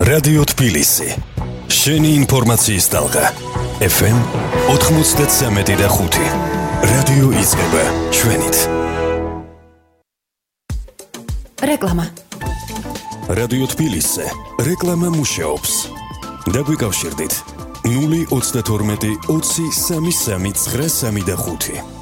რადიო თბილისი. შენი ინფორმაციის ტალღა. FM 93.5. რადიო იზრდება ჩვენით. რეკლამა. რადიო თბილისზე რეკლამა მუშაობს. დაგვიკავშირდით 032 20 33 935.